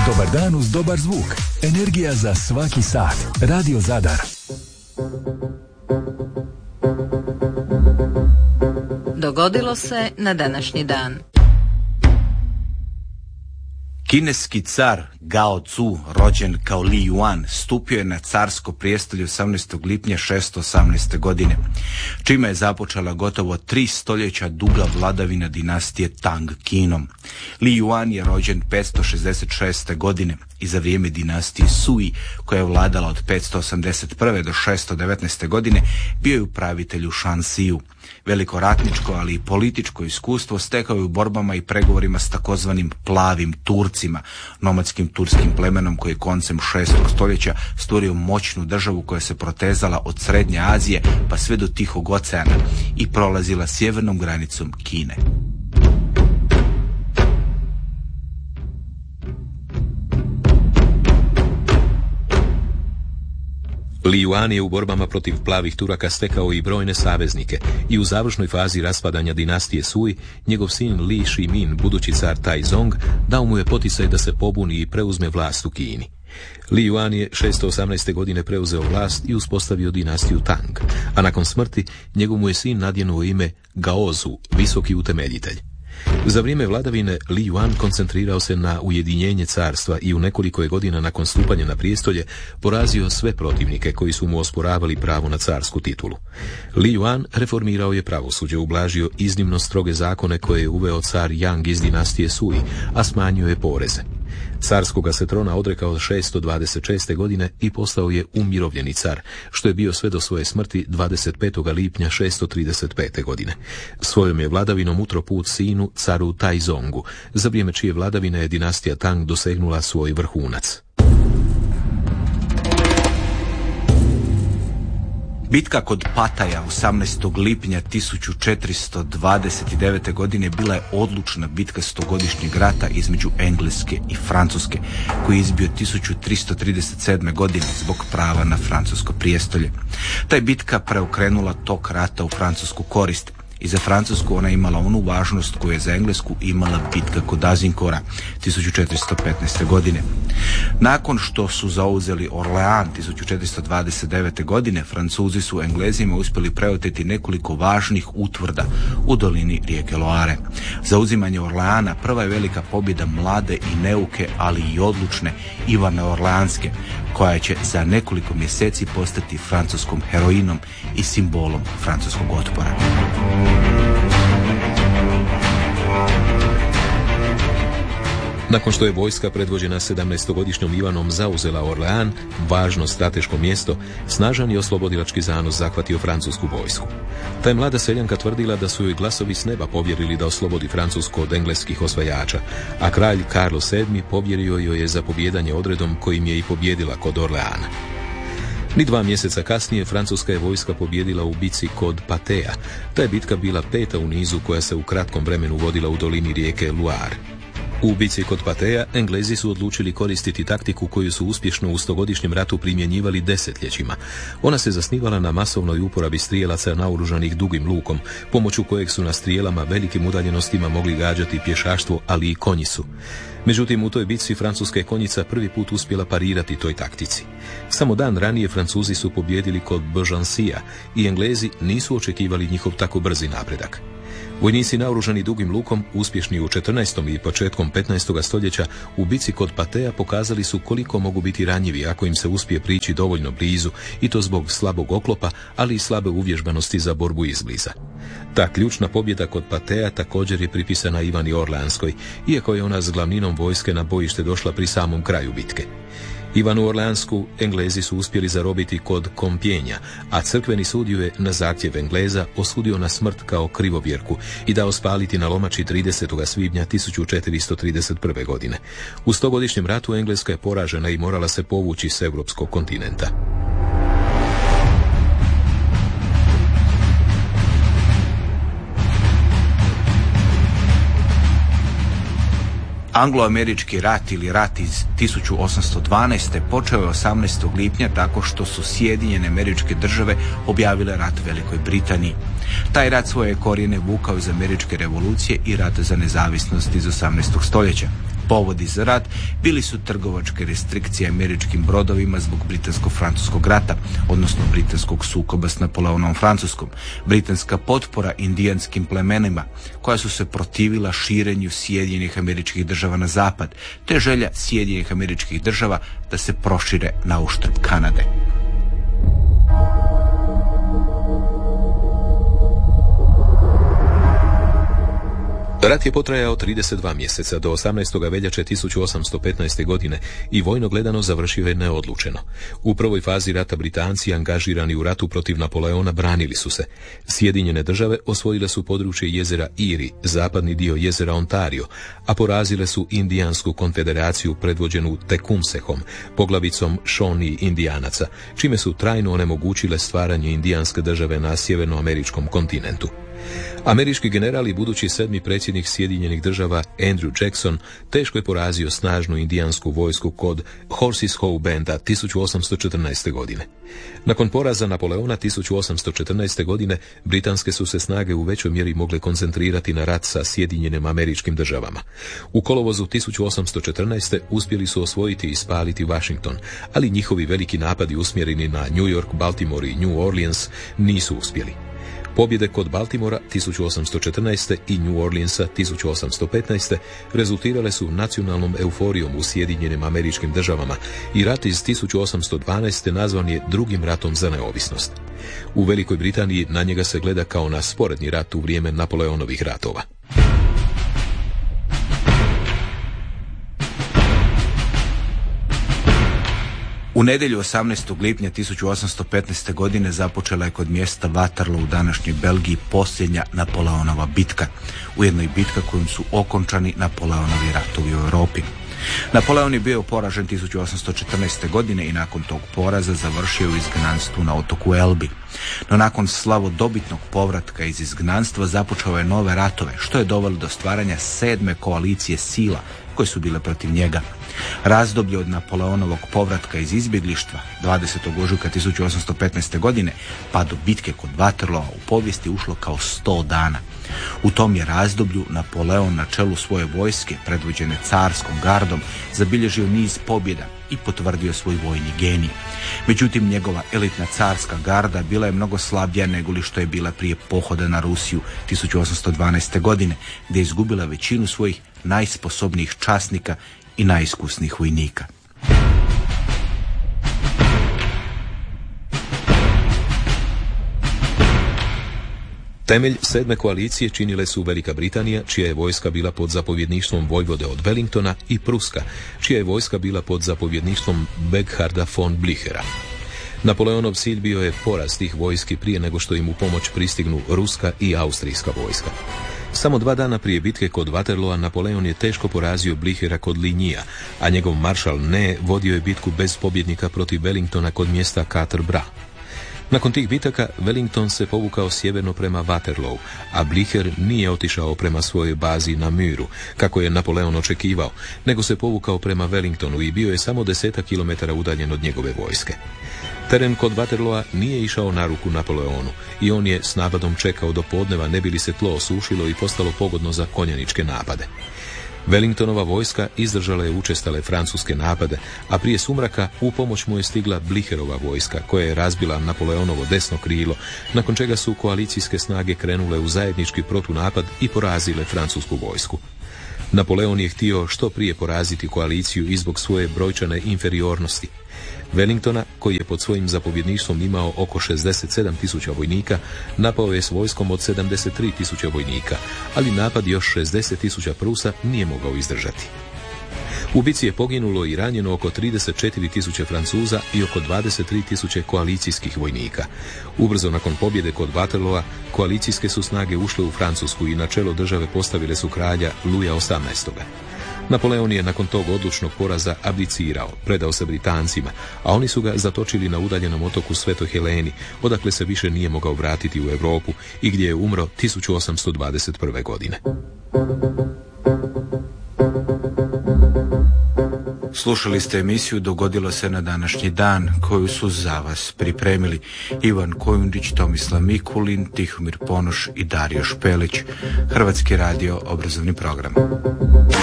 Dobar dan uz dobar zvuk. Energija za svaki sat. Radio Zadar. Dogodilo se na današnji dan. Kineski car Gao Cu, rođen kao Li Yuan, stupio je na carsko prijestolje 18. lipnja 618. godine, čime je započela gotovo 3 stoljeća duga vladavina dinastije Tang Kinom. Li Yuan je rođen 566. godine i za vrijeme dinastije Sui, koja je vladala od 581. do 619. godine, bio je upravitelj u Shansiju. Veliko ratničko, ali i političko iskustvo stekao je u borbama i pregovorima s takozvanim plavim Turcima, nomadskim turskim plemenom koji je koncem 6. stoljeća stvorio moćnu državu koja se protezala od Srednje Azije pa sve do Tihog oceana i prolazila sjevernom granicom Kine. Li Yuan je u borbama protiv plavih Turaka stekao i brojne saveznike i u završnoj fazi raspadanja dinastije Sui, njegov sin Li Shimin, budući car Taizong, dao mu je poticaj da se pobuni i preuzme vlast u Kini. Li Yuan je 618. godine preuzeo vlast i uspostavio dinastiju Tang, a nakon smrti njegov mu je sin nadjenuo ime Gaozu, visoki utemeljitelj. Za vrijeme vladavine Li Yuan koncentrirao se na ujedinjenje carstva i u nekoliko je godina nakon stupanja na prijestolje porazio sve protivnike koji su mu osporavali pravo na carsku titulu. Li Yuan reformirao je pravosuđe, ublažio iznimno stroge zakone koje je uveo car Yang iz dinastije Sui, a smanjio je poreze. Carskoga se trona odrekao 626. godine i postao je umirovljeni car, što je bio sve do svoje smrti 25. lipnja 635. godine. Svojom je vladavinom utro put sinu caru Taizongu, za vrijeme čije vladavine je dinastija Tang dosegnula svoj vrhunac. Bitka kod Pataja 18. lipnja 1429. godine bila je odlučna bitka stogodišnjeg rata između Engleske i Francuske, koji je izbio 1337. godine zbog prava na francusko prijestolje. Ta je bitka preokrenula tok rata u francusku korist. I za Francusku ona imala onu važnost koju je za Englesku imala bitka kod Azinkora 1415. godine. Nakon što su zauzeli Orlean 1429. godine, Francuzi su Englezima uspjeli preoteti nekoliko važnih utvrda u dolini rijeke Loare. Zauzimanje Orleana prva je velika pobjeda mlade i neuke, ali i odlučne Ivane Orleanske, koja će za nekoliko mjeseci postati francuskom heroinom i simbolom francuskog otpora. Nakon što je vojska predvođena 17-godišnjom Ivanom zauzela Orlean, važno strateško mjesto, snažan i oslobodilački zanos zahvatio francusku vojsku. Ta je mlada seljanka tvrdila da su joj glasovi s neba povjerili da oslobodi Francusku od engleskih osvajača, a kralj Karlo VII povjerio joj je zapovijedanje odredom kojim je i pobjedila kod Orleana. Ni 2 mjeseca kasnije francuska je vojska pobijedila u bici kod Patea. Ta je bitka bila 5. u nizu koja se u kratkom vremenu vodila u dolini rijeke Loire. U bici kod Patea Englezi su odlučili koristiti taktiku koju su uspješno u stogodišnjem ratu primjenjivali desetljećima. Ona se zasnivala na masovnoj uporabi strijelaca naoružanih dugim lukom, pomoću kojeg su na strijelama velikim udaljenostima mogli gađati pješaštvo, ali i konjicu. Međutim, u toj bitci francuska je konjica prvi put uspjela parirati toj taktici. Samo dan ranije Francuzi su pobijedili kod Beaugencija i Englezi nisu očekivali njihov tako brzi napredak. Vojnici naoružani dugim lukom, uspješni u 14. i početkom 15. stoljeća, u bici kod Patea pokazali su koliko mogu biti ranjivi ako im se uspije prići dovoljno blizu, i to zbog slabog oklopa, ali i slabe uvježbanosti za borbu izbliza. Ta ključna pobjeda kod Patea također je pripisana Ivani Orleanskoj, iako je ona s glavninom vojske na bojište došla pri samom kraju bitke. Ivanu Orleansku Englezi su uspjeli zarobiti kod Kompjenja, a crkveni sud ju je na zahtjev Engleza osudio na smrt kao krivovjerku i dao spaliti na lomači 30. svibnja 1431. godine. U stogodišnjem ratu Engleska je poražena i morala se povući s europskog kontinenta. Anglo-američki rat ili rat iz 1812. počeo je 18. lipnja tako što su Sjedinjene Američke Države objavile rat Velikoj Britaniji. Taj rat svoje korijene vukao iz američke revolucije i rat za nezavisnost iz 18. stoljeća. Povodi za rat bili su trgovačke restrikcije američkim brodovima zbog britansko-francuskog rata, odnosno britanskog sukoba s Napoleonom Francuskom, britanska potpora indijanskim plemenima koja su se protivila širenju Sjedinjenih Američkih Država na zapad, te želja Sjedinjenih Američkih Država da se prošire na uštrb Kanade. Rat je potrajao 32 mjeseca do 18. veljače 1815. godine i vojno gledano završio je neodlučeno. U prvoj fazi rata Britanci angažirani u ratu protiv Napoleona branili su se. Sjedinjene države osvojile su područje jezera Erie, zapadni dio jezera Ontario, a porazile su Indijansku konfederaciju predvođenu Tecumsehom, poglavicom Shawnee Indijanaca, čime su trajno onemogućile stvaranje indijanske države na sjevernoameričkom kontinentu. Američki general i budući 7. predsjednik Sjedinjenih država Andrew Jackson teško je porazio snažnu indijansku vojsku kod Horses Howe Benda 1814. godine. Nakon poraza Napoleona 1814. godine britanske su se snage u većoj mjeri mogle koncentrirati na rat sa Sjedinjenim Američkim Državama. U kolovozu 1814. uspjeli su osvojiti i spaliti Washington, ali njihovi veliki napadi usmjereni na New York, Baltimore i New Orleans nisu uspjeli. Pobjede kod Baltimora 1814. i New Orleansa 1815. rezultirale su nacionalnom euforijom u Sjedinjenim Američkim Državama i rat iz 1812. nazvan je drugim ratom za neovisnost. U Velikoj Britaniji na njega se gleda kao na sporedni rat u vrijeme Napoleonovih ratova. U nedjelju 18. lipnja 1815. godine započela je kod mjesta Waterloo u današnjoj Belgiji posljednja Napoleonova bitka, ujedno i bitka kojom su okončani Napoleonovi ratovi u Europi. Napoleon je bio poražen 1814. godine i nakon tog poraza završio u izgnanstvu na otoku Elbi. No nakon slavodobitnog povratka iz izgnanstva započeo je nove ratove, što je dovelo do stvaranja 7. koalicije sila koje su bile protiv njega. Razdoblje od Napoleonovog povratka iz izbjeglištva 20. ožujka 1815. godine pa do bitke kod Waterloo u povijesti ušlo kao 100 dana. U tom je razdoblju Napoleon na čelu svoje vojske, predvođene carskom gardom, zabilježio niz pobjeda i potvrdio svoj vojni genij. Međutim, njegova elitna carska garda bila je mnogo slabija nego li što je bila prije pohoda na Rusiju 1812. godine, gdje je izgubila većinu svojih najsposobnijih časnika i najiskusnijih vojnika. Temelj 7. koalicije činile su Velika Britanija, čija je vojska bila pod zapovjedništvom vojvode od Wellingtona, i Pruska, čija je vojska bila pod zapovjedništvom Begharda von Blichera. Napoleonov cilj bio je poraz tih vojski prije nego što im u pomoć pristignu ruska i austrijska vojska. Samo 2 dana prije bitke kod Waterlooa Napoleon je teško porazio Blichera kod Lignija, a njegov maršal Ney vodio je bitku bez pobjednika protiv Wellingtona kod mjesta Quatre Bras. Nakon tih bitaka Wellington se povukao sjeverno prema Waterloo, a Blicher nije otišao prema svojoj bazi na Muru, kako je Napoleon očekivao, nego se povukao prema Wellingtonu i bio je samo 10 kilometara udaljen od njegove vojske. Teren kod Waterlooa nije išao na ruku Napoleonu i on je s nabadom čekao do podneva ne bi li se tlo osušilo i postalo pogodno za konjaničke napade. Wellingtonova vojska izdržala je učestale francuske napade, a prije sumraka u pomoć mu je stigla Blicherova vojska, koja je razbila Napoleonovo desno krilo, nakon čega su koalicijske snage krenule u zajednički protunapad i porazile francusku vojsku. Napoleon je htio što prije poraziti koaliciju i zbog svoje brojčane inferiornosti. Wellingtona, koji je pod svojim zapovjedništvom imao oko 67.000 vojnika, napao je s vojskom od 73.000 vojnika, ali napad još 60.000 Prusa nije mogao izdržati. U bici je poginulo i ranjeno oko 34.000 Francuza i oko 23.000 koalicijskih vojnika. Ubrzo nakon pobjede kod Waterlooa, koalicijske su snage ušle u Francusku i na čelo države postavile su kralja Luja XVIII. Napoleon je nakon tog odlučnog poraza abdicirao, predao se Britancima, a oni su ga zatočili na udaljenom otoku Svetoj Heleni, odakle se više nije mogao vratiti u Europu i gdje je umro 1821. godine. Slušali ste emisiju Dogodilo se na današnji dan, koju su za vas pripremili Ivan Kojundić, Tomislav Mikulin, Tihomir Ponoš i Dario Špelić. Hrvatski radio, obrazovni program.